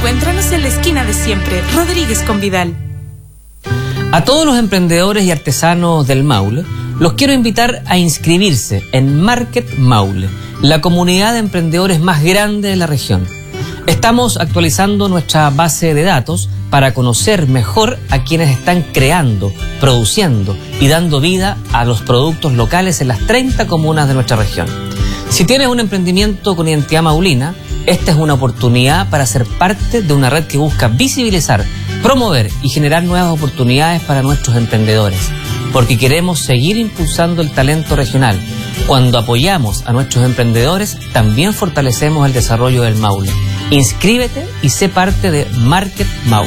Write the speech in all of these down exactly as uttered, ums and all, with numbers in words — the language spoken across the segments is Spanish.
Encuéntranos en la esquina de siempre, Rodríguez con Vidal. A todos los emprendedores y artesanos del Maule, los quiero invitar a inscribirse en Market Maule, la comunidad de emprendedores más grande de la región. Estamos actualizando nuestra base de datos para conocer mejor a quienes están creando, produciendo y dando vida a los productos locales en las treinta comunas de nuestra región. Si tienes un emprendimiento con identidad maulina, esta es una oportunidad para ser parte de una red que busca visibilizar, promover y generar nuevas oportunidades para nuestros emprendedores, porque queremos seguir impulsando el talento regional. Cuando apoyamos a nuestros emprendedores, también fortalecemos el desarrollo del Maule. Inscríbete y sé parte de Market Maule.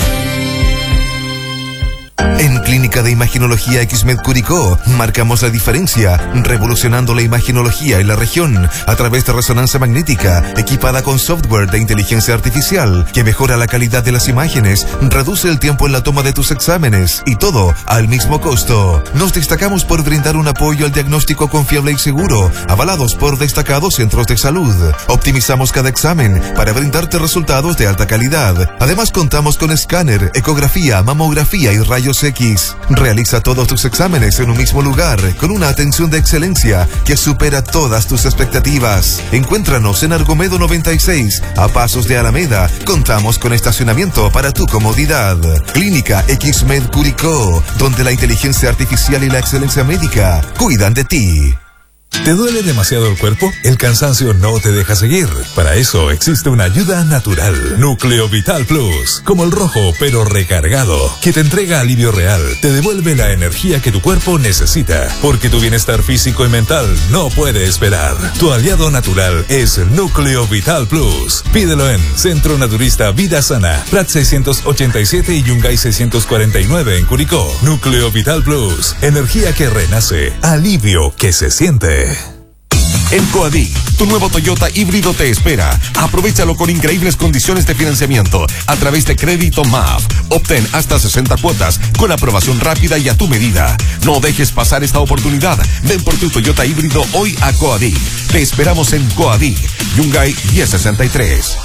En Clínica de Imaginología Xmed Curicó marcamos la diferencia, revolucionando la imaginología en la región a través de resonancia magnética, equipada con software de inteligencia artificial que mejora la calidad de las imágenes, reduce el tiempo en la toma de tus exámenes y todo al mismo costo. Nos destacamos por brindar un apoyo al diagnóstico confiable y seguro, avalados por destacados centros de salud. Optimizamos cada examen para brindarte resultados de alta calidad. Además contamos con escáner, ecografía, mamografía y rayos X. Realiza todos tus exámenes en un mismo lugar, con una atención de excelencia que supera todas tus expectativas. Encuéntranos en Argomedo noventa y seis, a pasos de Alameda. Contamos con estacionamiento para tu comodidad. Clínica Xmed Curicó, donde la inteligencia artificial y la excelencia médica cuidan de ti. ¿Te duele demasiado el cuerpo? El cansancio no te deja seguir. Para eso existe una ayuda natural. Núcleo Vital Plus. Como el rojo, pero recargado. Que te entrega alivio real. Te devuelve la energía que tu cuerpo necesita. Porque tu bienestar físico y mental no puede esperar. Tu aliado natural es Núcleo Vital Plus. Pídelo en Centro Naturista Vida Sana, Prat seiscientos ochenta y siete y Yungay seiscientos cuarenta y nueve en Curicó. Núcleo Vital Plus. Energía que renace. Alivio que se siente. En Coadic, tu nuevo Toyota híbrido te espera. Aprovechalo con increíbles condiciones de financiamiento a través de Crédito M A F. Obtén hasta sesenta cuotas con aprobación rápida y a tu medida. No dejes pasar esta oportunidad. Ven por tu Toyota híbrido hoy a Coadic. Te esperamos en Coadic, Yungay diez sesenta y tres.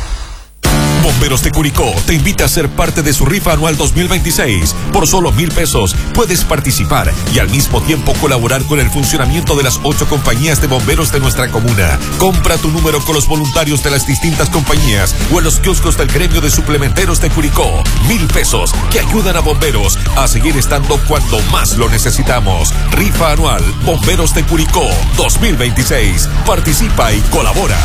Bomberos de Curicó te invita a ser parte de su rifa anual dos mil veintiséis. Por solo mil pesos puedes participar y al mismo tiempo colaborar con el funcionamiento de las ocho compañías de bomberos de nuestra comuna. Compra tu número con los voluntarios de las distintas compañías o en los kioscos del gremio de suplementeros de Curicó. Mil pesos que ayudan a bomberos a seguir estando cuando más lo necesitamos. Rifa anual Bomberos de Curicó dos mil veintiséis. Participa y colabora.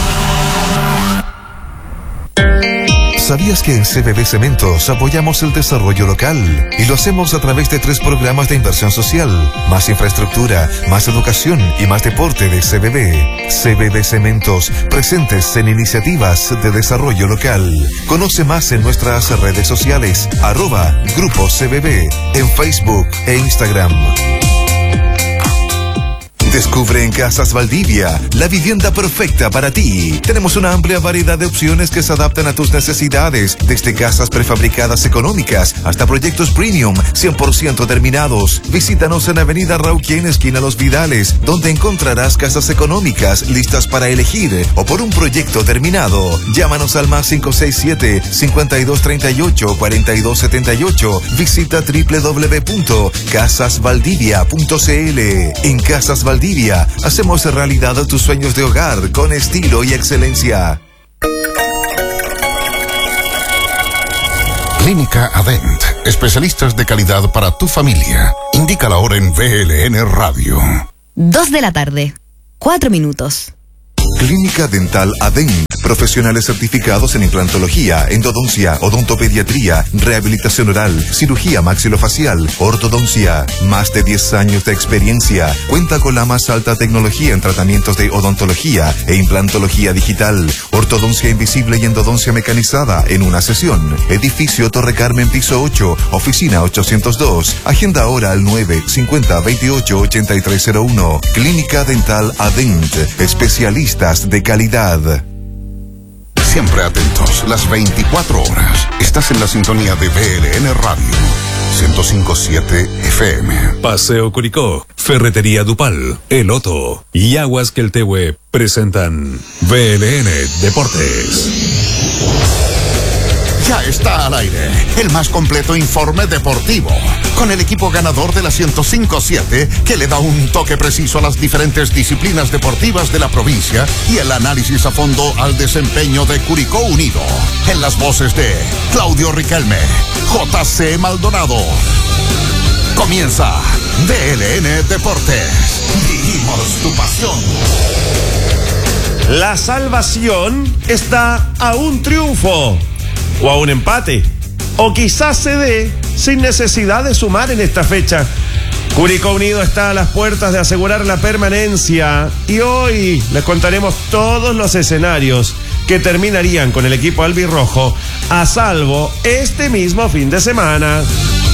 ¿Sabías que en C B B Cementos apoyamos el desarrollo local? Y lo hacemos a través de tres programas de inversión social: más infraestructura, más educación y más deporte de C B B. C B B Cementos, presentes en iniciativas de desarrollo local. Conoce más en nuestras redes sociales, arroba Grupo C B B, en Facebook e Instagram. Descubre en Casas Valdivia la vivienda perfecta para ti. Tenemos una amplia variedad de opciones que se adaptan a tus necesidades, desde casas prefabricadas económicas hasta proyectos premium cien por ciento terminados. Visítanos en Avenida Rauquén, esquina Los Vidales, donde encontrarás casas económicas listas para elegir o por un proyecto terminado. Llámanos al más cinco seis siete, cinco dos tres ocho, cuatro dos siete ocho. Visita doble u doble u doble u punto casas valdivia punto c l. En Casas Valdivia hacemos realidad tus sueños de hogar con estilo y excelencia. Clínica Adent, especialistas de calidad para tu familia. Indica la hora en V L N Radio. Dos de la tarde, cuatro minutos. Clínica Dental Adent. Profesionales certificados en implantología, endodoncia, odontopediatría, rehabilitación oral, cirugía maxilofacial, ortodoncia. Más de diez años de experiencia. Cuenta con la más alta tecnología en tratamientos de odontología e implantología digital. Ortodoncia invisible y endodoncia mecanizada en una sesión. Edificio Torre Carmen, piso ocho, oficina ochocientos dos. Agenda ahora al nueve cincuenta veintiocho ochenta y tres cero uno. Clínica Dental Adent. Especialistas de calidad. Siempre atentos, las veinticuatro horas. Estás en la sintonía de V L N Radio ciento cinco punto siete F M. Paseo Curicó, Ferretería Dupal, El Otto y Aguas Queltehue presentan V L N Deportes. Ya está al aire el más completo informe deportivo, con el equipo ganador de la ciento cinco punto siete que le da un toque preciso a las diferentes disciplinas deportivas de la provincia y el análisis a fondo al desempeño de Curicó Unido. En las voces de Claudio Riquelme, J C Maldonado. Comienza D L N Deportes. Vivimos tu pasión. La salvación está a un triunfo o a un empate, o quizás se dé sin necesidad de sumar en esta fecha. Curicó Unido está a las puertas de asegurar la permanencia y hoy les contaremos todos los escenarios que terminarían con el equipo albirrojo a salvo este mismo fin de semana.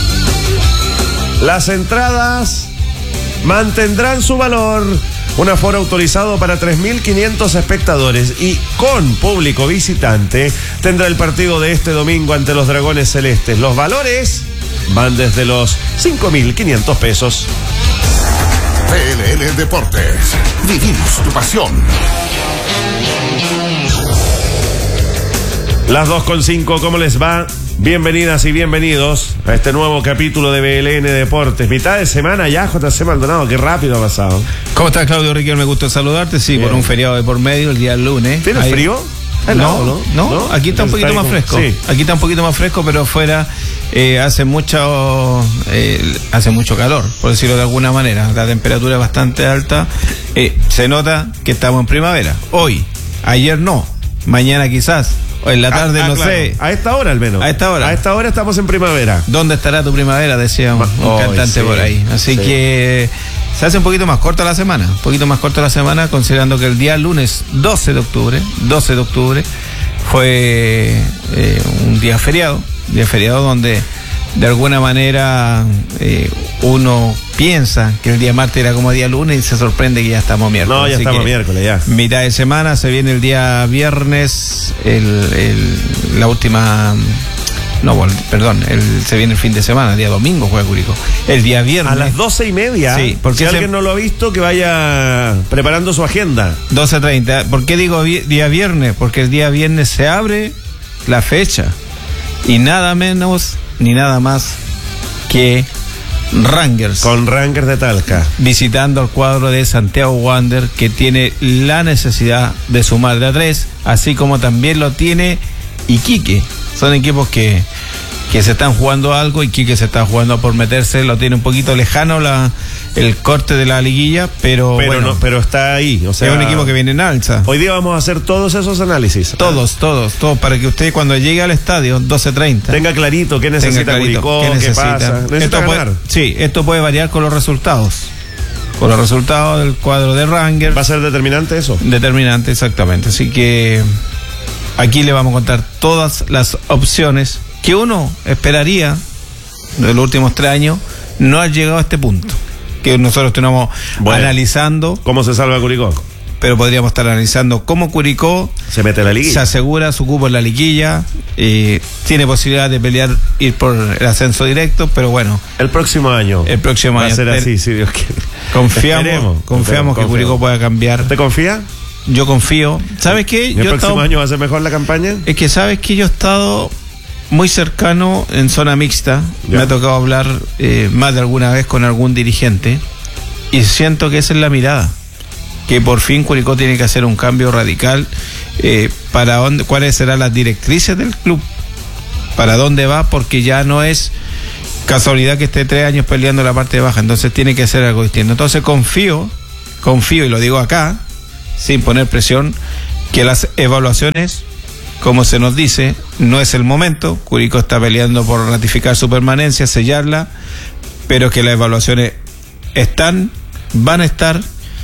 Las entradas mantendrán su valor. Un aforo autorizado para tres mil quinientos espectadores y con público visitante tendrá el partido de este domingo ante los Dragones Celestes. Los valores van desde los cinco mil quinientos pesos. D L N Deportes. Vivimos tu pasión. Las dos con cinco, ¿cómo les va? Bienvenidas y bienvenidos a este nuevo capítulo de B L N Deportes. Mitad de semana ya, J C Maldonado, qué rápido ha pasado. ¿Cómo estás, Claudio Riquelme? Me gusta saludarte, sí, bien. Por un feriado de por medio, el día lunes. ¿Tienes Ahí... frío? No, no, no, no, aquí está un poquito más fresco. Sí. Aquí está un poquito más fresco, pero afuera eh, hace mucho eh, hace mucho calor, por decirlo de alguna manera. La temperatura es bastante alta. Eh, se nota que estamos en primavera. Hoy, ayer no, mañana quizás. O en la tarde, ah, ah, no claro. sé. A esta hora al menos. A esta hora. A esta hora estamos en primavera. ¿Dónde estará tu primavera? Decía un, un oh, cantante sí, por ahí. Así sí. que se hace un poquito más corta la semana. Un poquito más corta la semana, considerando que el día lunes doce de octubre, doce de octubre, fue eh, un día feriado. Día feriado donde de alguna manera eh, uno piensa que el día martes era como día lunes y se sorprende que ya estamos miércoles. No, ya Así estamos miércoles, ya. Mitad de semana, se viene el día viernes, el, el, la última... No, bueno, perdón, el, se viene el fin de semana, el día domingo juega Curicó. El día viernes. A las doce y media. Sí, porque si ese... alguien no lo ha visto, que vaya preparando su agenda. doce treinta. ¿Por qué digo vi- día viernes? Porque el día viernes se abre la fecha. Y nada menos ni nada más que Rangers. Con Rangers de Talca. Visitando al cuadro de Santiago Wander, que tiene la necesidad de sumar de a tres, así como también lo tiene Iquique. Son equipos que, que se están jugando algo. Iquique se está jugando por meterse, lo tiene un poquito lejano la, el corte de la liguilla, pero pero, bueno, no, pero está ahí. O sea, es un equipo que viene en alza. Hoy día vamos a hacer todos esos análisis. Todos, todos, todos, para que usted cuando llegue al estadio, doce treinta, tenga clarito qué necesita clarito, Curicó, qué, necesita. qué pasa. Necesita esto ganar. Puede, sí, esto puede variar con los resultados. Con los resultados del cuadro de Rangers. ¿Va a ser determinante eso? Determinante, exactamente. Así que aquí le vamos a contar todas las opciones que uno esperaría de los últimos tres años no ha llegado a este punto. Que nosotros estamos bueno, analizando. ¿Cómo se salva Curicó? Pero podríamos estar analizando cómo Curicó se mete en la liguilla, se asegura su cupo en la liguilla, eh, tiene posibilidad de pelear, ir por el ascenso directo, pero bueno. El próximo año. El próximo va año. Va a ser así, si Dios quiere. Confiamos, Esperemos, confiamos que confiamos. Curicó pueda cambiar. ¿Te confía? Yo confío. ¿Sabes qué? ¿El yo próximo estado, año va a ser mejor la campaña? Es que sabes que yo he estado muy cercano en zona mixta. Ya. Me ha tocado hablar eh, más de alguna vez con algún dirigente y siento que esa es la mirada. Que por fin Curicó tiene que hacer un cambio radical eh, para dónde, cuáles serán las directrices del club, para dónde va, porque ya no es casualidad que esté tres años peleando la parte baja, entonces tiene que hacer algo distinto. Entonces confío, confío y lo digo acá, sin poner presión, que las evaluaciones, como se nos dice, no es el momento. Curicó está peleando por ratificar su permanencia, sellarla, pero que las evaluaciones están, van a estar.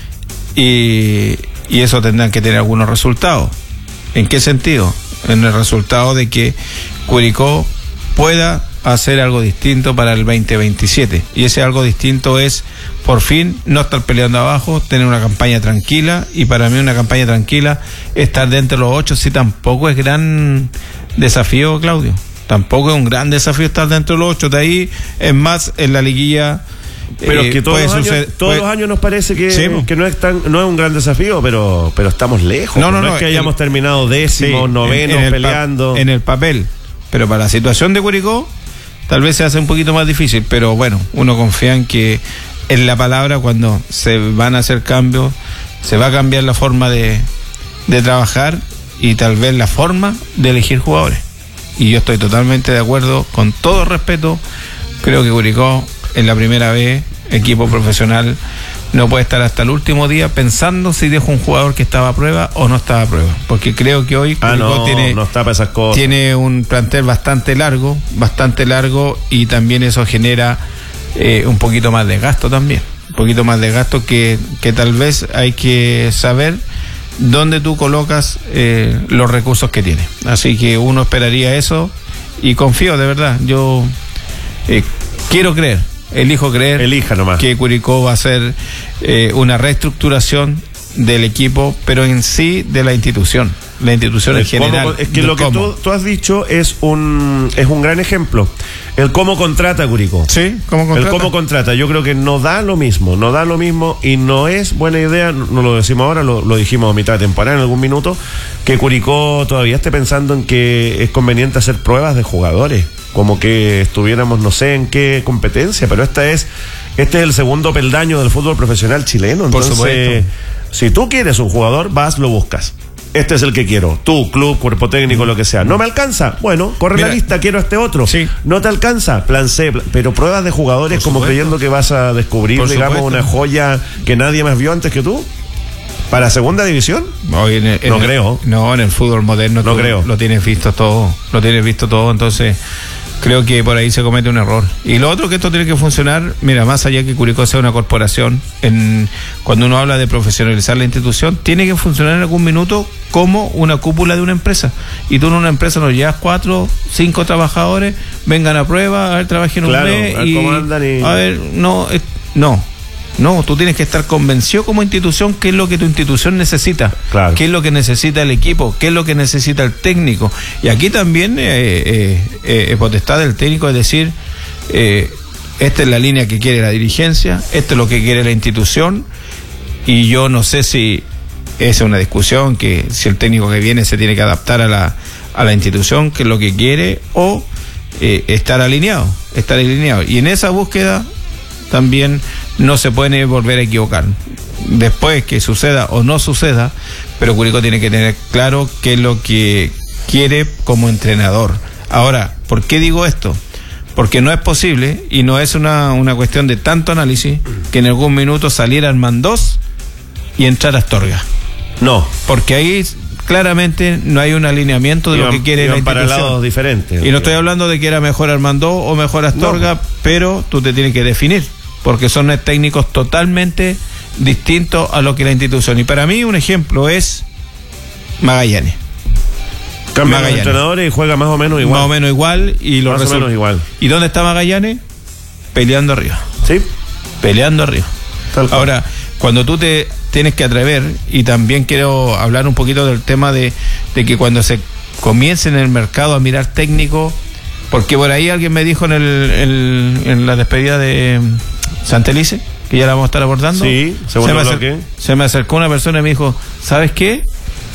Y, y eso tendrán que tener algunos resultados. ¿En qué sentido? En el resultado de que Curicó pueda hacer algo distinto para el veinte veintisiete. Y ese algo distinto es, por fin, no estar peleando abajo, tener una campaña tranquila. Y para mí una campaña tranquila, estar dentro de los ocho, sí, tampoco es gran desafío, Claudio. Tampoco es un gran desafío estar dentro de los ocho. De ahí, es más, en la liguilla... Pero eh, que todos, los años, suceder, todos puede, los años nos parece que, sí, que no es tan, no es un gran desafío, pero pero estamos lejos. No, no, no, no es que el, hayamos terminado décimos, sí, novenos, en, en peleando. Pa, en el papel, pero para la situación de Curicó tal vez se hace un poquito más difícil, pero bueno, uno confía en que en la palabra, cuando se van a hacer cambios, se va a cambiar la forma de, de trabajar y tal vez la forma de elegir jugadores. Y yo estoy totalmente de acuerdo, con todo respeto. Creo que Curicó en la primera vez, equipo profesional, no puede estar hasta el último día pensando si deja un jugador que estaba a prueba o no estaba a prueba, porque creo que hoy ah, Curicó no, tiene, no está para esas cosas. Tiene un plantel bastante largo, bastante largo, y también eso genera eh, un poquito más de gasto también, un poquito más de gasto que, que tal vez hay que saber dónde tú colocas eh, los recursos que tiene. Así que uno esperaría eso y confío, de verdad, yo eh, quiero creer, elijo creer Elija nomás. que Curicó va a hacer eh, una reestructuración del equipo, pero en sí de la institución, la institución en general. Cómo, es que lo que tú, tú has dicho es un es un gran ejemplo. El cómo contrata Curicó. Sí, cómo contrata. El cómo contrata. Yo creo que no da lo mismo, no da lo mismo y no es buena idea, no lo decimos ahora, lo, lo dijimos a mitad de temporada en algún minuto, que Curicó todavía esté pensando en que es conveniente hacer pruebas de jugadores, como que estuviéramos no sé en qué competencia, pero esta es este es el segundo peldaño del fútbol profesional chileno. Entonces, por supuesto, si tú quieres un jugador, vas, lo buscas. Este es el que quiero. Tú, club, cuerpo técnico, lo que sea. ¿No me alcanza? Bueno, corre Mira, la lista, quiero este otro. Sí. ¿No te alcanza? Plan C. Plan... Pero pruebas de jugadores como creyendo que vas a descubrir, por digamos, supuesto, una joya que nadie más vio antes que tú. ¿Para segunda división? Hoy en el, en no el, creo. No, en el fútbol moderno no creo. Lo tienes visto todo. Lo tienes visto todo, entonces creo que por ahí se comete un error. Y lo otro, que esto tiene que funcionar, mira, más allá que Curicó sea una corporación, en, cuando uno habla de profesionalizar la institución, tiene que funcionar en algún minuto como una cúpula de una empresa. Y tú en una empresa nos llevas cuatro, cinco trabajadores, vengan a prueba, a ver, trabajen un claro, mes a ver y, cómo andan y... a ver, no, eh, no. No, tú tienes que estar convencido como institución qué es lo que tu institución necesita, claro, qué es lo que necesita el equipo, qué es lo que necesita el técnico. Y aquí también eh, eh, eh, potestad del técnico es decir, eh, esta es la línea que quiere la dirigencia, esto es lo que quiere la institución, y yo no sé si es una discusión que si el técnico que viene se tiene que adaptar a la, a la institución, que es lo que quiere, o eh, estar alineado, estar alineado. Y en esa búsqueda también no se puede volver a equivocar. Después que suceda o no suceda, pero Curicó tiene que tener claro qué es lo que quiere como entrenador. Ahora, ¿por qué digo esto? Porque no es posible, y no es una, una cuestión de tanto análisis, que en algún minuto saliera Armandós y entrara Astorga. No. Porque ahí claramente no hay un alineamiento de iban, lo que quiere la institución. Para lados diferentes. Y no estoy hablando de que era mejor Armandós o mejor Astorga, no, pero tú te tienes que definir, porque son técnicos totalmente distintos a lo que la institución. Y para mí un ejemplo es Magallanes. Cambia los entrenadores y juega más o menos igual. Más o menos igual. Y los más o menos igual. ¿Y dónde está Magallanes? Peleando arriba. Sí. Peleando arriba. Ahora, cuando tú te tienes que atrever, y también quiero hablar un poquito del tema de, de que cuando se comience en el mercado a mirar técnico, porque por ahí alguien me dijo en, el, el, en la despedida de Santelice, que ya la vamos a estar abordando. Sí, se me, acer- se me acercó una persona y me dijo, ¿sabes qué?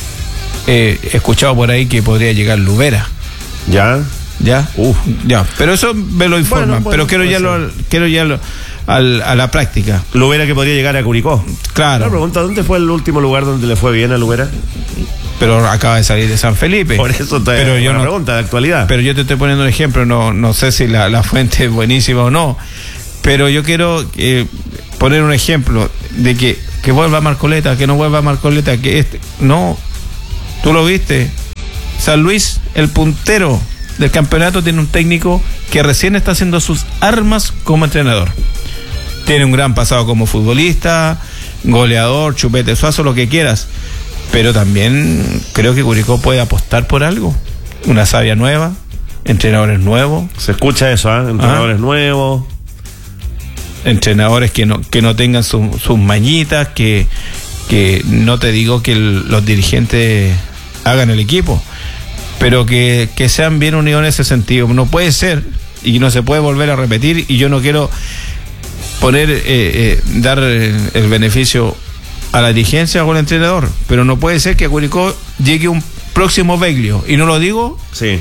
Eh, he escuchado por ahí que podría llegar Lubera. ¿Ya? ¿Ya? Uf. Ya, pero eso me lo informan, bueno, bueno, pero quiero ya, lo, quiero ya lo, al, a la práctica. Lubera que podría llegar a Curicó. Claro. La pregunta, ¿dónde fue el último lugar donde le fue bien a Lubera? Pero acaba de salir de San Felipe. Por eso te pero yo una no, pregunta de actualidad. Pero yo te estoy poniendo un ejemplo, no, no sé si la, la fuente es buenísima o no, pero yo quiero eh, poner un ejemplo de que, que vuelva Marcoleta, que no vuelva Marcoleta, que este, no, tú lo viste, San Luis, el puntero del campeonato, tiene un técnico que recién está haciendo sus armas como entrenador. Tiene un gran pasado como futbolista, goleador, chupete suazo, lo que quieras. Pero también creo que Curicó puede apostar por algo. Una savia nueva, entrenadores nuevos. Se escucha eso, ¿eh? Entrenadores ¿Ah? nuevos. Entrenadores que no, que no tengan su, sus mañitas, que, que no te digo que el, los dirigentes hagan el equipo, pero que, que sean bien unidos en ese sentido. No puede ser, y no se puede volver a repetir, y yo no quiero poner, eh, eh, dar el beneficio a la dirigencia o al entrenador, pero no puede ser que a Curicó llegue un próximo Beglio, y no lo digo sí.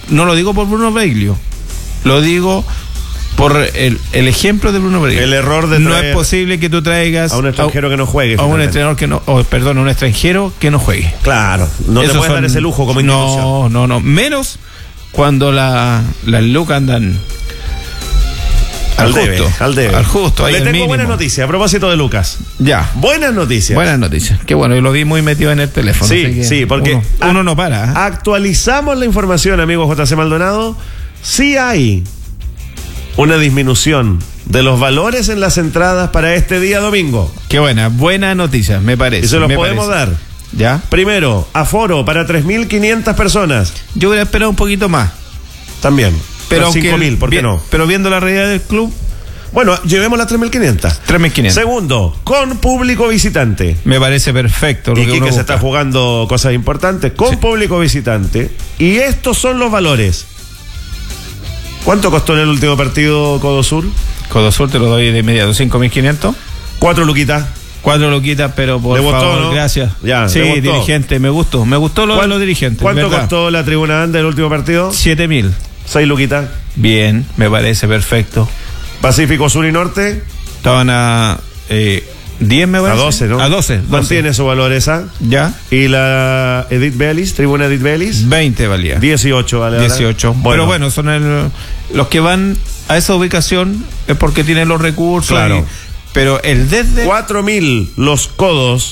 no lo digo por Bruno Beglio, lo digo por el, el ejemplo de Bruno Beglio. El error de no es posible que tú traigas a un extranjero a, que no juegue. A un entrenador que no, oh, perdón, a un extranjero que no juegue. Claro, no Esos te puedes son, dar ese lujo como institución. No, no, no, menos cuando la, las lucas andan al, al justo, debe, al debe. Al justo. Le tengo buenas noticias a propósito de Lucas. Ya. Buenas noticias. Buenas noticias. Qué bueno, yo lo vi muy metido en el teléfono. Sí, sí, porque uno, a, uno no para. ¿eh? Actualizamos la información, amigo J C Maldonado. Sí hay una disminución de los valores en las entradas para este día domingo. Qué buena, buena noticia, me parece. Y se los me podemos parece. dar. ¿Ya? Primero, aforo para tres mil quinientas personas. Yo hubiera esperado un poquito más. También. Pero cinco mil, ¿por qué bien, no? Pero viendo la realidad del club. Bueno, llevemos las tres mil quinientas. tres mil quinientas. Segundo, con público visitante. Me parece perfecto. Lo y que, que, uno que se busca. está jugando cosas importantes. Con Sí. público visitante. Y estos son los valores. ¿Cuánto costó en el último partido Codo Sur? Codo Sur te lo doy de inmediato, cinco mil quinientos. Cuatro luquitas. Cuatro loquitas, pero por ¿Le gustó, favor, no? gracias. Ya, sí, ¿le gustó? dirigente, me gustó. Me gustó lo de los dirigentes. ¿Cuánto ¿verdad? costó la tribuna anda el último partido? Siete mil. Seis luquitas. Bien, me parece perfecto. Pacífico Sur y Norte. Estaban a eh, diez, me parece. A doce, ¿no? A doce. doce. Mantiene su valor esa. Ya. Y la Edith Bellis, tribuna Edith Bellis. veinte valía. dieciocho, vale. dieciocho. Bueno. Pero bueno, son el, los que van a esa ubicación es porque tienen los recursos. Claro. Y, pero el desde. Cuatro mil los Codos.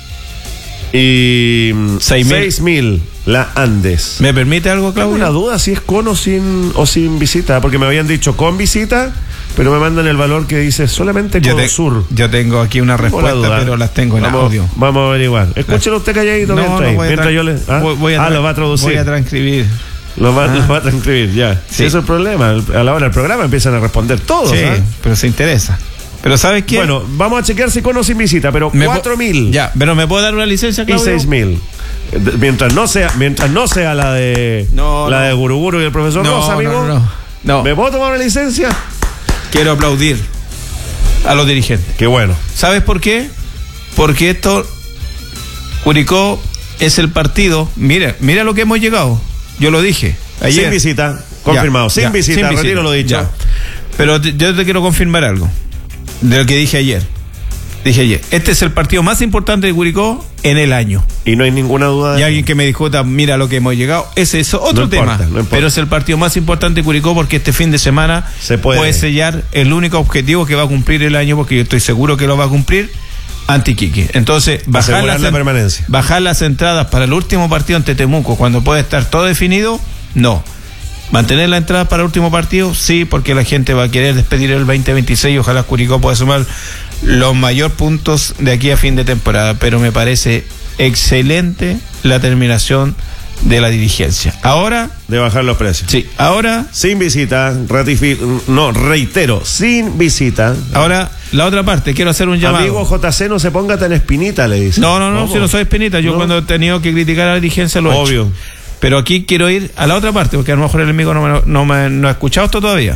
Y Seis mil. seis mil la Andes. ¿Me permite algo, Tengo Claudio? una duda si es con o sin, o sin visita, porque me habían dicho con visita, pero me mandan el valor que dice solamente Yo, Codo te- Sur. yo tengo aquí una Tengo la respuesta, duda. pero las tengo en vamos, audio. Vamos a averiguar. Escúchelo usted calladito No, mientras, no ahí, voy a mientras tra- yo le. ¿Ah, voy- voy a Ah, tra- lo va a traducir. Voy a transcribir. Lo va, Ah. lo va a transcribir, ya. Sí. Sí. Eso es el problema. A la hora del programa empiezan a responder todos. Sí, ¿ah? pero se interesa. Pero ¿sabes qué? Bueno, vamos a chequear si con o sin visita, pero Me po- cuatro mil Ya, pero ¿me puedo dar una licencia, y Claudio? seis mil. Mientras no sea, mientras no sea la de No, la no. de Guruguru y el profesor No, Rosa, amigo. no, no, no. ¿Me puedo tomar una licencia? Quiero aplaudir a los dirigentes. Qué bueno. ¿Sabes por qué? Porque esto, Curicó es el partido. Mira, mira lo que hemos llegado. Yo lo dije ayer. Sin visita, confirmado. Ya, sin, ya, visita, sin visita, retiro lo dicho. ya. Pero te- yo te quiero confirmar algo de lo que dije ayer. Dije ayer, este es el partido más importante de Curicó en el año. Y no hay ninguna duda de Y alguien que me discuta, mira lo que hemos llegado, ese es otro No tema. importa, no importa. Pero es el partido más importante de Curicó porque este fin de semana Se puede. sellar el único objetivo que va a cumplir el año, porque yo estoy seguro que lo va a cumplir ante Iquique. Entonces, bajar Asegurar las, la en- permanencia. bajar las entradas para el último partido ante Temuco, cuando puede estar todo definido, no. Mantener la entrada para el último partido, sí, porque la gente va a querer despedir el veinte veintiséis y ojalá Curicó pueda sumar los mayores puntos de aquí a fin de temporada. Pero me parece excelente la terminación de la dirigencia. Ahora, de bajar los precios. sí, ahora, Sin visita, ratifico, no, reitero, sin visita. ahora la otra parte, quiero hacer un llamado. Amigo J C, no se ponga tan espinita, le dice. No, no, no, ¿Cómo? si no soy espinita, yo No. cuando he tenido que criticar a la dirigencia lo he Obvio. hecho. Pero aquí quiero ir a la otra parte, porque a lo mejor el amigo no me, no me no ha escuchado esto todavía.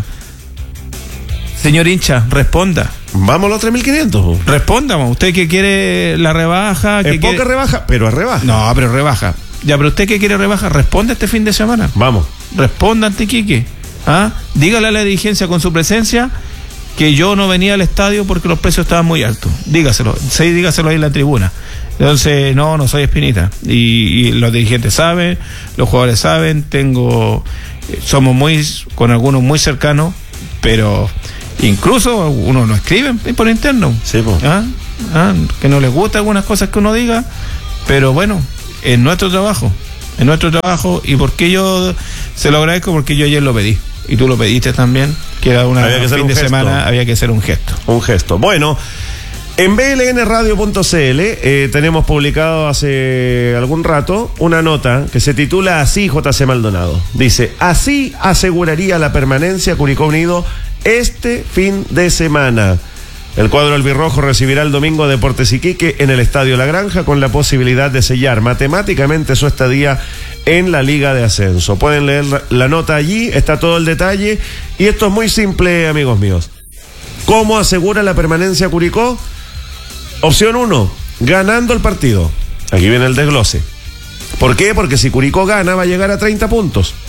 Señor hincha, responda. Vamos a los tres mil quinientos. Responda, usted que quiere la rebaja. Que Es poca quiere... rebaja, pero es rebaja. No, pero rebaja. Ya, pero usted que quiere rebaja, responda este fin de semana. Vamos. Responda ante Quique. ¿Ah? Dígale a la dirigencia con su presencia que yo no venía al estadio porque los precios estaban muy altos. Dígaselo, sí, dígaselo ahí en la tribuna. Entonces, no, no soy espinita. Y, y los dirigentes saben, los jugadores saben, tengo, eh, somos muy, con algunos muy cercanos, pero incluso uno no escribe por interno. Sí, po. ¿Ah? ¿Ah? Que no les gusta algunas cosas que uno diga, pero bueno, es nuestro trabajo, es nuestro trabajo. ¿Y por qué yo se lo agradezco? Porque yo ayer lo pedí. Y tú lo pediste también, que era una Había que hacer fin un de gesto. semana, había que hacer un gesto. Un gesto. Bueno, en B L N radio punto c l eh, tenemos publicado hace algún rato una nota que se titula así, J C Maldonado. Dice, así aseguraría la permanencia Curicó Unido este fin de semana. El cuadro albirrojo recibirá el domingo a Deportes Iquique en el Estadio La Granja con la posibilidad de sellar matemáticamente su estadía en la Liga de Ascenso. Pueden leer la, la nota allí, está todo el detalle. Y esto es muy simple, amigos míos. ¿Cómo asegura la permanencia Curicó? Opción uno, ganando el partido. Aquí viene el desglose. ¿Por qué? Porque si Curicó gana va a llegar a treinta puntos.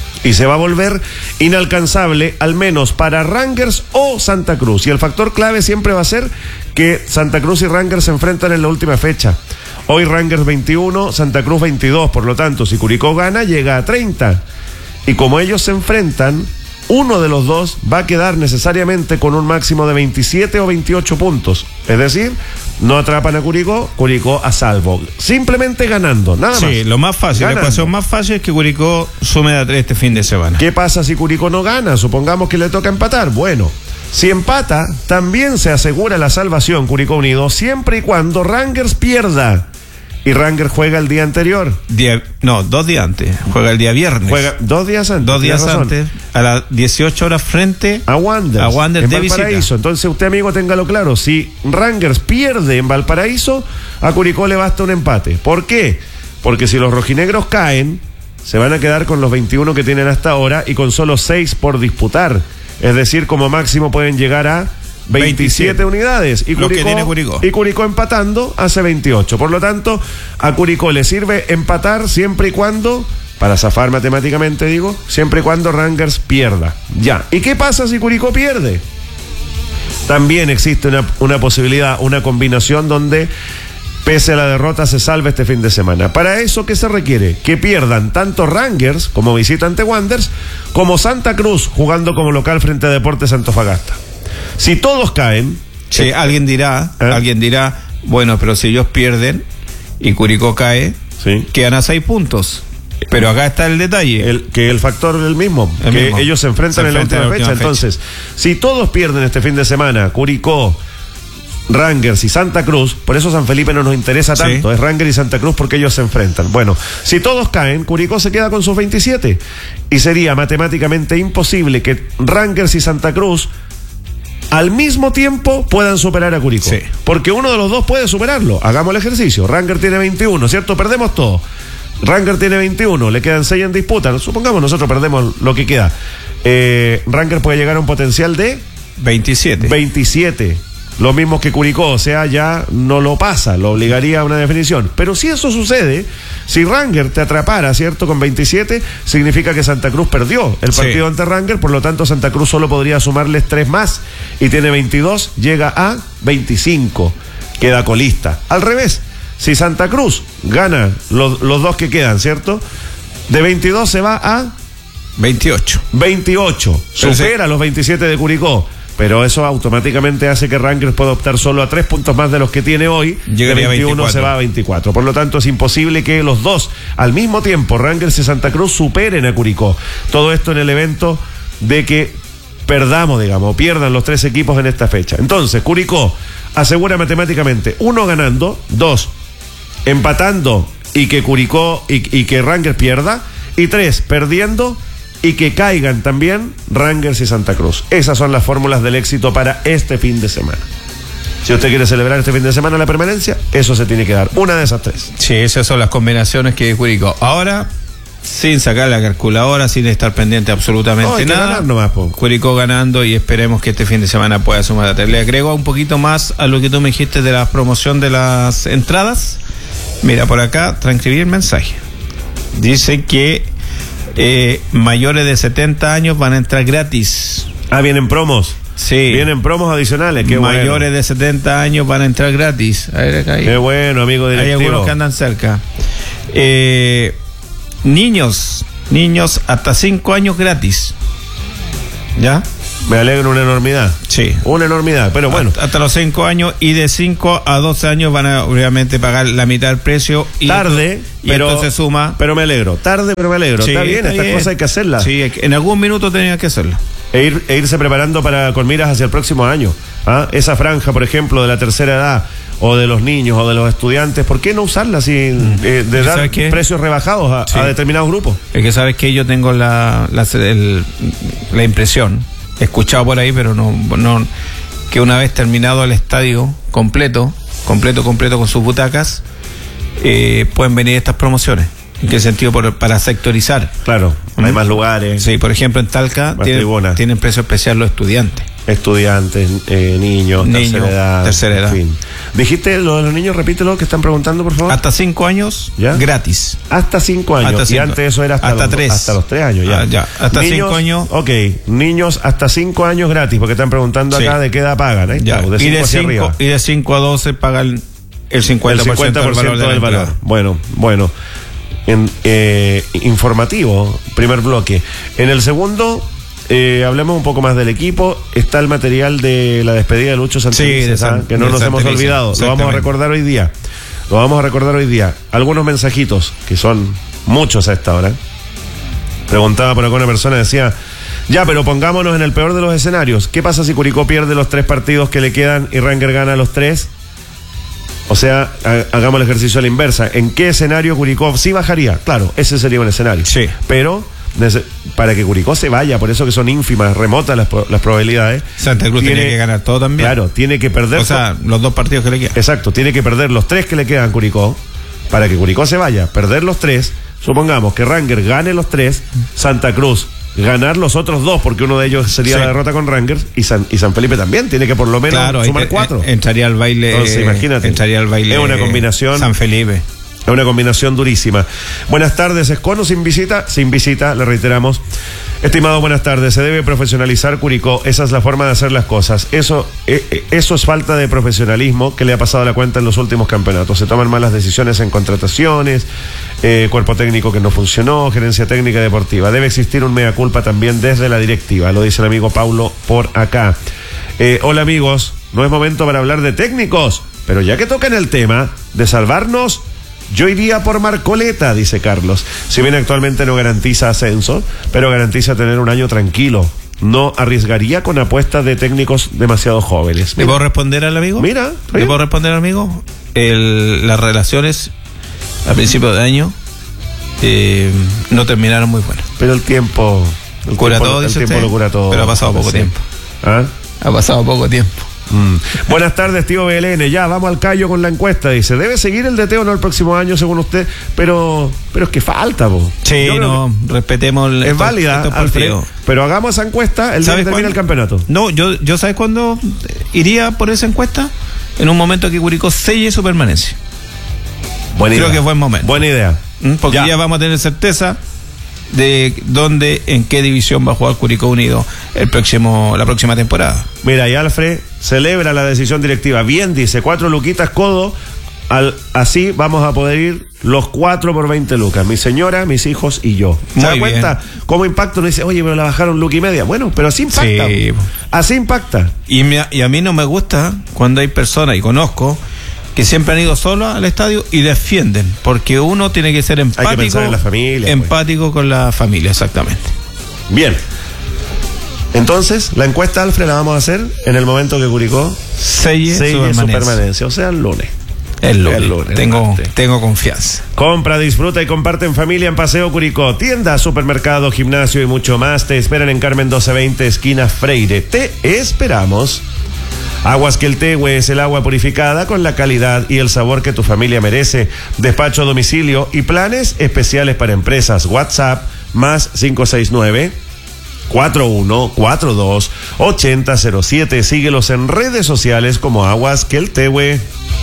Y se va a volver inalcanzable, al menos para Rangers o Santa Cruz. Y el factor clave siempre va a ser que Santa Cruz y Rangers se enfrentan en la última fecha. Hoy Rangers veintiuno, Santa Cruz veintidós. Por lo tanto, si Curicó gana, llega a treinta. Y como ellos se enfrentan, uno de los dos va a quedar necesariamente con un máximo de veintisiete o veintiocho puntos. Es decir, no atrapan a Curicó, Curicó a salvo. Simplemente ganando, nada más. Sí, lo más fácil, ganando. La ecuación más fácil es que Curicó sume de a tres este fin de semana. ¿Qué pasa si Curicó no gana? Supongamos que le toca empatar. Bueno, si empata, también se asegura la salvación Curicó Unido, siempre y cuando Rangers pierda. Y Rangers juega el día anterior. Día, no, dos días antes. Juega el día viernes. Juega dos días antes. Dos días antes, a las dieciocho horas frente a Wanderers. A Wanderers en de Valparaíso. visita. Entonces usted, amigo, téngalo claro. Si Rangers pierde en Valparaíso, a Curicó le basta un empate. ¿Por qué? Porque si los rojinegros caen, se van a quedar con los veintiuno que tienen hasta ahora y con solo seis por disputar. Es decir, como máximo pueden llegar a veintisiete unidades y Curicó, que tiene Curicó. y Curicó empatando hace veintiocho. Por lo tanto, a Curicó le sirve empatar siempre y cuando, para zafar matemáticamente digo, siempre y cuando Rangers pierda. Ya. ¿Y qué pasa si Curicó pierde? También existe una, una posibilidad, una combinación donde pese a la derrota se salve este fin de semana. Para eso, ¿qué se requiere? Que pierdan tanto Rangers como visitante Wanderers como Santa Cruz jugando como local frente a Deportes Antofagasta. Si todos caen... Sí, eh, alguien dirá, ¿eh? alguien dirá, bueno, pero si ellos pierden y Curicó cae, sí, quedan a seis puntos. Pero acá está el detalle. El, que el factor es el mismo, el que mismo. ellos se enfrentan, se en la última, la última fecha. fecha. Entonces, si todos pierden este fin de semana, Curicó, Rangers y Santa Cruz, por eso San Felipe no nos interesa tanto, sí, es Rangers y Santa Cruz porque ellos se enfrentan. Bueno, si todos caen, Curicó se queda con sus veintisiete y sería matemáticamente imposible que Rangers y Santa Cruz al mismo tiempo puedan superar a Curicó. Sí. Porque uno de los dos puede superarlo. Hagamos el ejercicio. Rangers tiene veintiuno, ¿cierto? Perdemos todo. Rangers tiene veintiuno, le quedan seis en disputa. Supongamos nosotros perdemos lo que queda. Eh, Rangers puede llegar a un potencial de veintisiete. veintisiete. Lo mismo que Curicó, o sea, ya no lo pasa, lo obligaría a una definición. Pero si eso sucede, si Rangers te atrapara, ¿cierto? Con veintisiete, significa que Santa Cruz perdió el partido sí. ante Rangers, por lo tanto Santa Cruz solo podría sumarles tres más y tiene veintidós, llega a veinticinco, queda colista. Al revés, si Santa Cruz gana los, los dos que quedan, ¿cierto? De veintidós se va a veintiocho. veintiocho, Pero supera sí. los veintisiete de Curicó. Pero eso automáticamente hace que Rangers pueda optar solo a tres puntos más de los que tiene hoy. Llegaría de veintiuno a veinticuatro. se va a veinticuatro. Por lo tanto, es imposible que los dos, al mismo tiempo, Rangers y Santa Cruz, superen a Curicó. Todo esto en el evento de que perdamos, digamos, pierdan los tres equipos en esta fecha. Entonces, Curicó asegura matemáticamente, uno ganando, dos empatando y que Curicó y, y que Rangers pierda, y tres perdiendo y que caigan también Rangers y Santa Cruz. Esas son las fórmulas del éxito para este fin de semana. Si usted quiere celebrar este fin de semana la permanencia, eso se tiene que dar, una de esas tres. Sí, esas son las combinaciones que Curicó. Ahora, sin sacar la calculadora, sin estar pendiente absolutamente No, hay que nada. ganar nomás, po. Curicó ganando y esperemos que este fin de semana pueda sumar. Le agrego un poquito más a lo que tú me dijiste de la promoción de las entradas. Mira, por acá transcribí el mensaje. Dice que eh, mayores de setenta años van a entrar gratis. Ah, vienen promos. Sí. Vienen promos adicionales. Qué mayores bueno. de setenta años van a entrar gratis. A ver, acá hay, Qué bueno, amigo hay directivo. algunos que andan cerca. Eh, niños, niños hasta cinco años gratis. ¿Ya? Me alegro una enormidad. Sí. Una enormidad, pero bueno. Hasta, hasta los cinco años, y de cinco a doce años van a obviamente pagar la mitad del precio. Y Tarde, esto, y pero, esto se suma. pero me alegro. Tarde, pero me alegro. Sí, está bien, está estas bien. cosas hay que hacerlas. Sí, en algún minuto tenía que hacerlo. E, ir, e irse preparando para con miras hacia el próximo año. ¿Ah? Esa franja, por ejemplo, de la tercera edad, o de los niños, o de los estudiantes, ¿por qué no usarla sin mm. eh, de dar ¿Sabes qué? precios rebajados a, Sí. a determinados grupos? Es que sabes que yo tengo la, la, el- la impresión, he escuchado por ahí, pero no, no, que una vez terminado el estadio completo, completo, completo con sus butacas, eh, pueden venir estas promociones. ¿En qué sentido? Por, para sectorizar. Claro. Hay más lugares. Sí, por ejemplo, en Talca tienen, tienen precio especial los estudiantes. Estudiantes, eh, niños, niños, tercera edad. Tercera edad. En fin. Dijiste lo de los niños, repítelo, que están preguntando, por favor. Hasta cinco años, ¿ya? Gratis. Hasta cinco años. Hasta cinco. Y antes eso era hasta, hasta los, tres. hasta los tres años, ya. Ah, ya. Hasta niños, cinco años. Ok, niños hasta cinco años gratis, porque están preguntando sí. acá de qué edad pagan. Ahí ya. está, de y, de cinco cinco, y de cinco a doce pagan el cincuenta por ciento, el cincuenta por ciento del, del valor. valor. Bueno, bueno. En, eh, informativo, primer bloque. En el segundo, eh, hablemos un poco más del equipo. Está el material de la despedida de Lucho Santelices, sí, de San, que no nos hemos olvidado. Lo vamos a recordar hoy día. Lo vamos a recordar hoy día. Algunos mensajitos, que son muchos a esta hora. Preguntaba por acá una persona, decía: ya, pero pongámonos en el peor de los escenarios. ¿Qué pasa si Curicó pierde los tres partidos que le quedan y Ranger gana los tres? O sea, hagamos el ejercicio a la inversa. ¿En qué escenario Curicó sí bajaría? Claro, ese sería un escenario. Sí. Pero para que Curicó se vaya, por eso que son ínfimas, remotas las, las probabilidades. Santa Cruz tiene, tiene que ganar todo también. Claro, tiene que perder. O sea, los dos partidos que le quedan. Exacto, tiene que perder los tres que le quedan a Curicó para que Curicó se vaya. Perder los tres, supongamos que Ranger gane los tres, Santa Cruz ganar los otros dos, porque uno de ellos sería sí. la derrota con Rangers, y San, y San Felipe también tiene que por lo menos claro, sumar te, cuatro. Entraría al baile. Entonces, imagínate. Entraría al baile. Es una combinación. San Felipe. Es una combinación durísima. Buenas tardes, Escono, sin visita, sin visita, le reiteramos. Estimado, buenas tardes. Se debe profesionalizar Curicó. Esa es la forma de hacer las cosas. Eso, eh, eso es falta de profesionalismo que le ha pasado a la cuenta en los últimos campeonatos. Se toman malas decisiones en contrataciones, eh, cuerpo técnico que no funcionó, gerencia técnica deportiva. Debe existir un mea culpa también desde la directiva, lo dice el amigo Paulo por acá. Eh, hola amigos, no es momento para hablar de técnicos, pero ya que tocan el tema de salvarnos, yo iría por Marcoleta, dice Carlos. Si bien actualmente no garantiza ascenso, pero garantiza tener un año tranquilo. No arriesgaría con apuestas de técnicos demasiado jóvenes. ¿Le puedo responder al amigo? Mira. ¿Le puedo responder al amigo? El, las relaciones a principios de año eh, no terminaron muy buenas. Pero el tiempo... El cura tiempo, todo, el dice tiempo usted, lo cura todo. pero ha pasado poco sí. tiempo. ¿Ah? Ha pasado poco tiempo. Mm. Buenas tardes, tío B L N. Ya, vamos al callo con la encuesta. Dice, ¿debe seguir el D T o no el próximo año, según usted? Pero pero es que falta, po. Sí, no, respetemos el, es estos, válida, estos Alfredo, pero hagamos esa encuesta el día que termine el campeonato. No, yo, yo ¿sabes cuándo iría por esa encuesta? En un momento que Curicó selle su permanencia. Buena Creo idea. que es buen momento. Buena idea. Porque ya. ya vamos a tener certeza de dónde, en qué división va a jugar Curicó Unido el próximo, la próxima temporada. Mira, y Alfred celebra la decisión directiva. Bien, dice, cuatro luquitas codo, al, así vamos a poder ir los cuatro por veinte lucas, mi señora, mis hijos y yo. ¿Se da cuenta cómo impacta? Uno dice, oye, pero la bajaron luca y media. Bueno, pero así impacta. Sí. Así impacta. Y, me, y a mí no me gusta cuando hay personas, y conozco, que siempre han ido solos al estadio y defienden, porque uno tiene que ser empático. Hay que pensar en la familia. Empático pues. con la familia, exactamente. Bien. Entonces, la encuesta, Alfred, la vamos a hacer en el momento que Curicó selle, selle su, permanencia. su permanencia, o sea, el lunes. El lunes. El lunes tengo, tengo confianza. Compra, disfruta y comparte en familia en Paseo Curicó. Tienda, supermercado, gimnasio y mucho más. Te esperan en Carmen doce veinte, esquina Freire. Te esperamos. Aguas Queltehue es el agua purificada con la calidad y el sabor que tu familia merece. Despacho a domicilio y planes especiales para empresas. WhatsApp más cinco seis nueve, cuatro uno cuatro dos, ocho cero cero siete. Síguelos en redes sociales como Aguas Queltehue.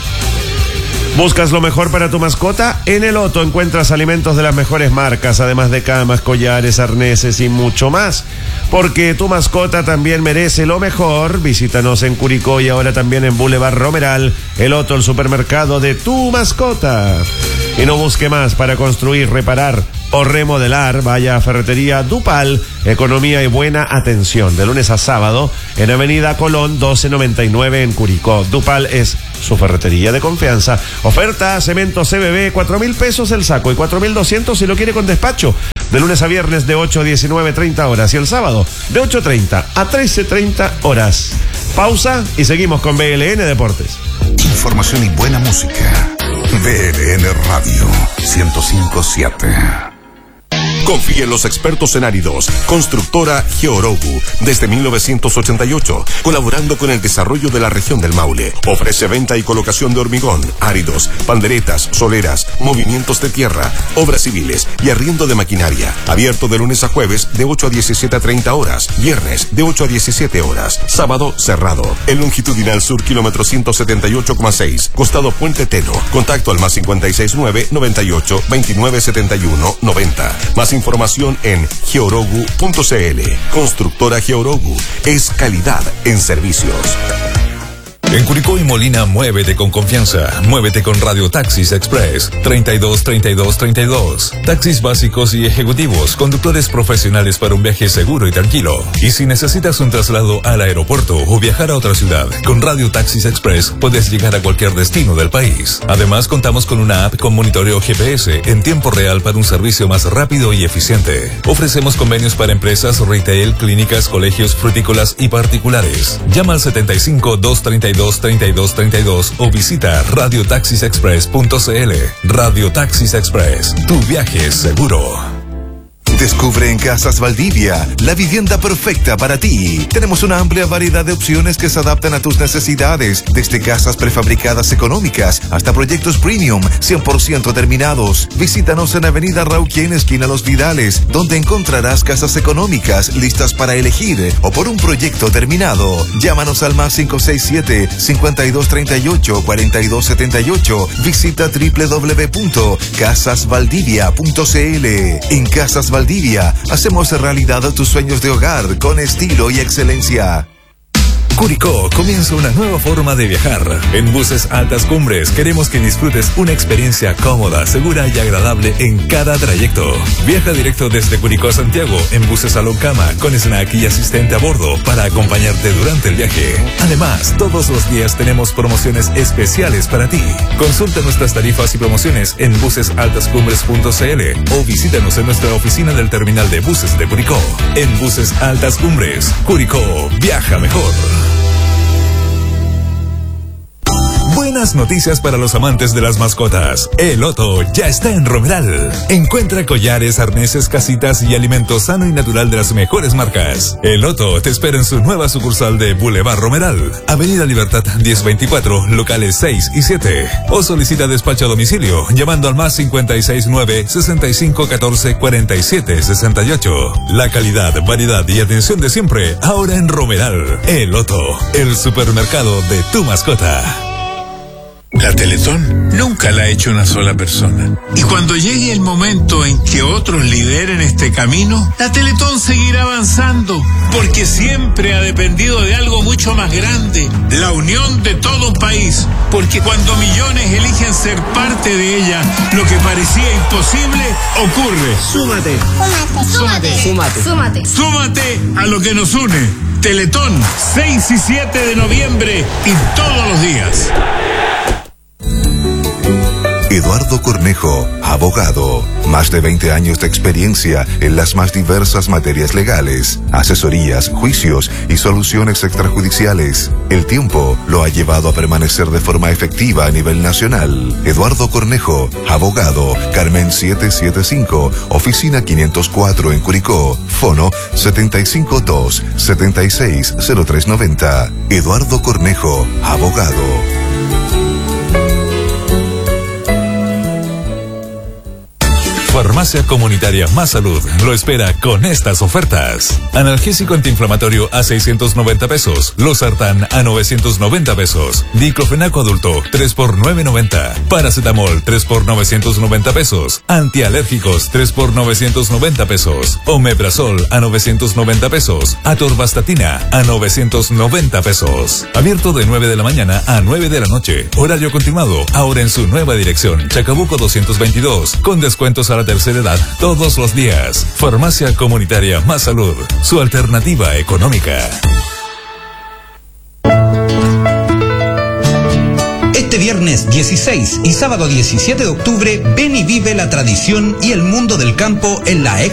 ¿Buscas lo mejor para tu mascota? En El Otto encuentras alimentos de las mejores marcas, además de camas, collares, arneses y mucho más. Porque tu mascota también merece lo mejor. Visítanos en Curicó y ahora también en Boulevard Romeral. El Otto, el supermercado de tu mascota. Y no busque más para construir, reparar o remodelar. Vaya a Ferretería Dupal, economía y buena atención. De lunes a sábado en Avenida Colón doce noventa y nueve en Curicó. Dupal es su ferretería de confianza. Oferta cemento C B B, cuatro mil pesos el saco y cuatro mil doscientos si lo quiere con despacho. De lunes a viernes de ocho a diecinueve treinta horas y el sábado de ocho treinta a trece treinta horas. Pausa y seguimos con B L N Deportes. Información y buena música. B L N Radio ciento cinco punto siete. Confía en los expertos en áridos. Constructora Georogu, desde mil novecientos ochenta y ocho, colaborando con el desarrollo de la región del Maule. Ofrece venta y colocación de hormigón, áridos, panderetas, soleras, movimientos de tierra, obras civiles y arriendo de maquinaria. Abierto de lunes a jueves de ocho a diecisiete a treinta horas. Viernes de ocho a diecisiete horas. Sábado cerrado. El longitudinal sur, kilómetro ciento setenta y ocho coma seis. Costado Puente Teno. Contacto al más cincuenta y seis nueve, noventa y ocho, veintinueve setenta y uno, noventa. Más información en georogu punto cl. Constructora Georogu. Es calidad en servicios. En Curicó y Molina, muévete con confianza. Muévete con Radio Taxis Express. treinta y dos, treinta y dos, treinta y dos. Taxis básicos y ejecutivos. Conductores profesionales para un viaje seguro y tranquilo. Y si necesitas un traslado al aeropuerto o viajar a otra ciudad, con Radio Taxis Express puedes llegar a cualquier destino del país. Además, contamos con una app con monitoreo G P S en tiempo real para un servicio más rápido y eficiente. Ofrecemos convenios para empresas, retail, clínicas, colegios, frutícolas y particulares. Llama al setenta y cinco, doscientos treinta y dos, treinta y dos, treinta y dos o visita radio taxis express punto cl. Radio Taxis Express, tu viaje es seguro. Descubre en Casas Valdivia la vivienda perfecta para ti. Tenemos una amplia variedad de opciones que se adaptan a tus necesidades, desde casas prefabricadas económicas hasta proyectos premium cien por ciento terminados. Visítanos en Avenida Rauquén, esquina Los Vidales, donde encontrarás casas económicas listas para elegir o por un proyecto terminado. Llámanos al más cinco seis siete, cincuenta y dos treinta y ocho, cuarenta y dos setenta y ocho. Visita doble u doble u doble u punto casas valdivia punto cl. En Casas Valdivia hacemos realidad tus sueños de hogar con estilo y excelencia. Curicó comienza una nueva forma de viajar. En Buses Altas Cumbres queremos que disfrutes una experiencia cómoda, segura y agradable en cada trayecto. Viaja directo desde Curicó a Santiago en Buses Aloncama con snack y asistente a bordo para acompañarte durante el viaje. Además, todos los días tenemos promociones especiales para ti. Consulta nuestras tarifas y promociones en buses altas cumbres punto cl o visítanos en nuestra oficina del terminal de buses de Curicó. En Buses Altas Cumbres, Curicó, viaja mejor. Buenas noticias para los amantes de las mascotas. El Otto ya está en Romeral. Encuentra collares, arneses, casitas y alimento sano y natural de las mejores marcas. El Otto te espera en su nueva sucursal de Boulevard Romeral, Avenida Libertad diez veinticuatro, locales seis y siete. O solicita despacho a domicilio llamando al más cincuenta y seis nueve, sesenta y cinco catorce, cuarenta y siete sesenta y ocho. La calidad, variedad y atención de siempre ahora en Romeral. El Otto, el supermercado de tu mascota. La Teletón nunca la ha hecho una sola persona. Y cuando llegue el momento en que otros lideren este camino, la Teletón seguirá avanzando, porque siempre ha dependido de algo mucho más grande, la unión de todo un país. Porque cuando millones eligen ser parte de ella, lo que parecía imposible ocurre. Súmate. Súmate. Súmate. Súmate. Súmate a lo que nos une. Teletón, seis y siete de noviembre y todos los días. Eduardo Cornejo, abogado. Más de veinte años de experiencia en las más diversas materias legales, asesorías, juicios y soluciones extrajudiciales. El tiempo lo ha llevado a permanecer de forma efectiva a nivel nacional. Eduardo Cornejo, abogado. Carmen setecientos setenta y cinco, oficina quinientos cuatro en Curicó. Fono setenta y cinco dos, setenta y seis, cero tres noventa. Eduardo Cornejo, abogado. Farmacia Comunitaria Más Salud lo espera con estas ofertas. Analgésico antiinflamatorio a seiscientos noventa pesos. Losartán a novecientos noventa pesos. Diclofenaco adulto tres por novecientos noventa. Paracetamol tres por novecientos noventa pesos. Antialérgicos tres por novecientos noventa pesos. Omeprazol a novecientos noventa pesos. Atorvastatina a novecientos noventa pesos. Abierto de nueve de la mañana a nueve de la noche. Horario continuado ahora en su nueva dirección. Chacabuco doscientos veintidós. Con descuentos a la tercera edad todos los días. Farmacia Comunitaria Más Salud, su alternativa económica. Este viernes dieciséis y sábado diecisiete de octubre, ven y vive la tradición y el mundo del campo en la